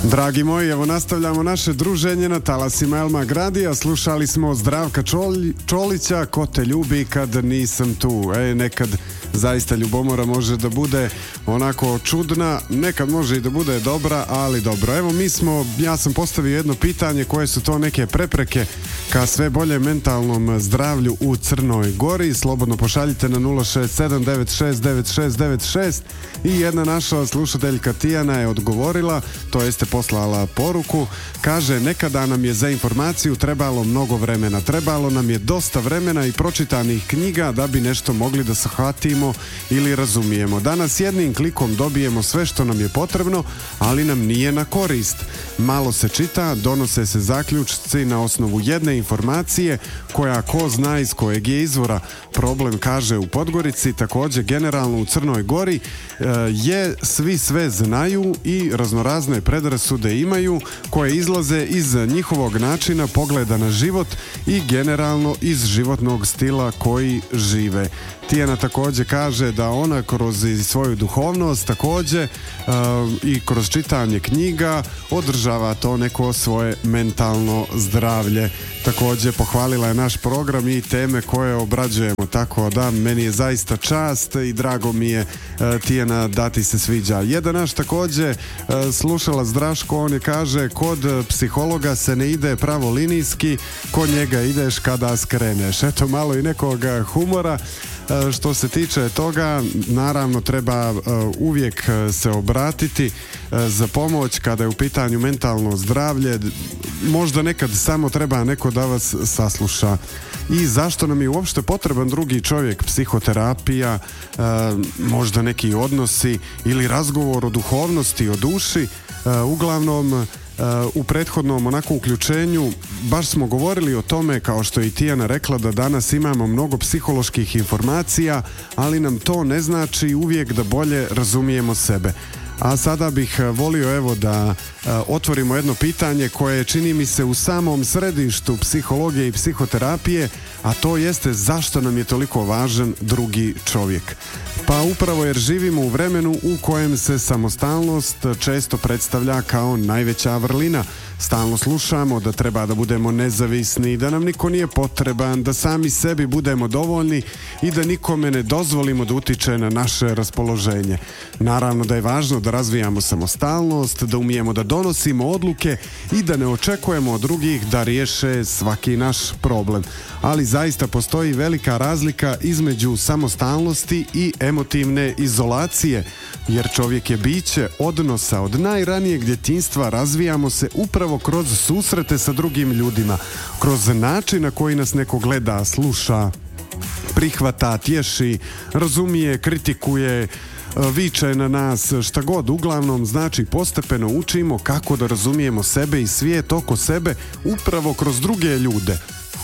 Dragi moji, evo nastavljamo naše druženje na talasima El Magradija. Slušali smo Zdravka Čolića, Ko te ljubi kad nisam tu. Nekad zaista ljubomora može da bude onako čudna, nekad može i da bude dobra, ali dobro. Evo ja sam postavio jedno pitanje, koje su to neke prepreke ka sve bolje mentalnom zdravlju u Crnoj Gori. Slobodno pošaljite na 067969696 i jedna naša slušateljka Tijana je odgovorila, to jeste poslala poruku, kaže: nekada nam je za informaciju trebalo mnogo vremena, trebalo nam je dosta vremena i pročitanih knjiga da bi nešto mogli da shvatimo ili razumijemo. Danas jednim klikom dobijemo sve što nam je potrebno, ali nam nije na korist. Malo se čita, donose se zaključci na osnovu jedne informacije koja ko zna iz kojeg je izvora. Problem, kaže, u Podgorici, također generalno u Crnoj Gori, je svi sve znaju i raznorazne predrasude imaju koje izlaze iz njihovog načina pogleda na život i generalno iz životnog stila koji žive. Tijana također kaže da ona kroz svoju duhovnost također i kroz čitanje knjiga održava to neko svoje mentalno zdravlje. Također pohvalila je naš program i teme koje obrađujemo, tako da meni je zaista čast i drago mi je, Tijana, da ti se sviđa. Jedan naš također slušala Zdraško, on je kaže: kod psihologa se ne ide pravo linijski, kod njega ideš kada skreneš. Eto, malo i nekog humora. Što se tiče toga, naravno treba uvijek se obratiti za pomoć kada je u pitanju mentalno zdravlje. Možda nekad samo treba neko da vas sasluša. I zašto nam je uopšte potreban drugi čovjek? Psihoterapija, možda neki odnosi ili razgovor o duhovnosti, o duši. Uglavnom, u prethodnom onako uključenju baš smo govorili o tome, kao što je i Tijana rekla, da danas imamo mnogo psiholoških informacija, ali nam to ne znači uvijek da bolje razumijemo sebe. A sada bih volio evo da otvorimo jedno pitanje koje čini mi se u samom središtu psihologije i psihoterapije, a to jeste: zašto nam je toliko važan drugi čovjek? Pa upravo jer živimo u vremenu u kojem se samostalnost često predstavlja kao najveća vrlina. Stalno slušamo da treba da budemo nezavisni, da nam niko nije potreban, da sami sebi budemo dovoljni i da nikome ne dozvolimo da utiče na naše raspoloženje. Naravno da je važno da razvijamo samostalnost, da umijemo da donosimo odluke i da ne očekujemo od drugih da riješe svaki naš problem. Ali zaista postoji velika razlika između samostalnosti i emotivne izolacije, jer čovjek je biće odnosa. Od najranijeg djetinjstva razvijamo se upravo kroz susrete sa drugim ljudima, kroz način na koji nas neko gleda, sluša, prihvata, tješi, razumije, kritikuje, viče na nas, šta god. Uglavnom, znači, postepeno učimo kako da razumijemo sebe i svijet oko sebe upravo kroz druge ljude.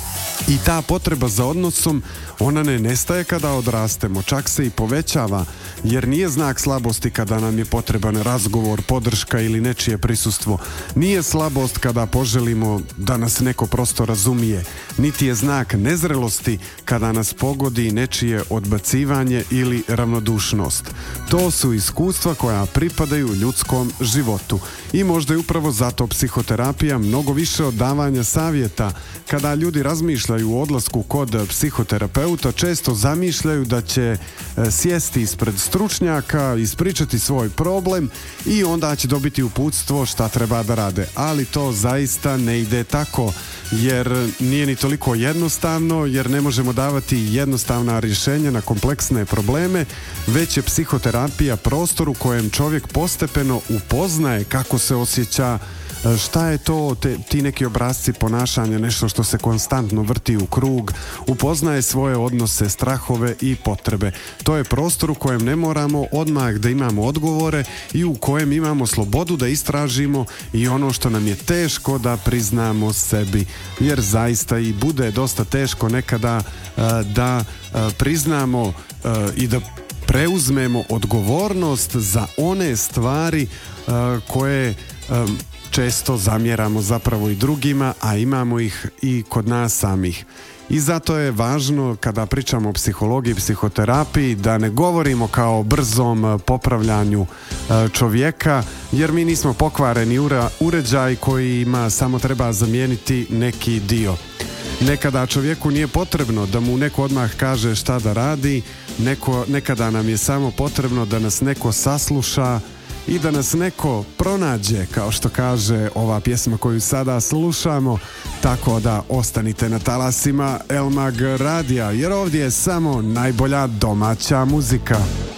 I ta potreba za odnosom, ona ne nestaje kada odrastemo, čak se i povećava, jer nije znak slabosti kada nam je potreban razgovor, podrška ili nečije prisustvo. Nije slabost kada poželimo da nas neko prosto razumije, niti je znak nezrelosti kada nas pogodi nečije odbacivanje ili ravnodušnost. To su iskustva koja pripadaju ljudskom životu. I možda je upravo zato psihoterapija mnogo više od davanja savjeta. Kada ljudi razmišljaju o odlasku kod psihoterapeuta, često zamišljaju da će sjesti ispred stručnjaka, ispričati svoj problem i onda će dobiti uputstvo šta treba da rade. Ali to zaista ne ide tako, jer nije ni toliko jednostavno, jer ne možemo davati jednostavna rješenja na kompleksne probleme, već je psihoterapija prostor u kojem čovjek postepeno upoznaje kako se osjeća, šta je to, ti neki obrasci ponašanja, nešto što se konstantno vrti u krug, upoznaje svoje odnose, strahove i potrebe. To je prostor u kojem ne moramo odmah da imamo odgovore i u kojem imamo slobodu da istražimo i ono što nam je teško da priznamo sebi. Jer zaista i bude dosta teško nekada da priznamo i da preuzmemo odgovornost za one stvari koje često zamjeramo zapravo i drugima, a imamo ih i kod nas samih. I zato je važno kada pričamo o psihologiji i psihoterapiji da ne govorimo kao o brzom popravljanju čovjeka, jer mi nismo pokvareni uređaj kojima samo treba zamijeniti neki dio. Nekada čovjeku nije potrebno da mu neko odmah kaže šta da radi, nekada nam je samo potrebno da nas neko sasluša i da nas neko pronađe, kao što kaže ova pjesma koju sada slušamo. Tako da ostanite na talasima El Mag radija, jer ovdje je samo najbolja domaća muzika.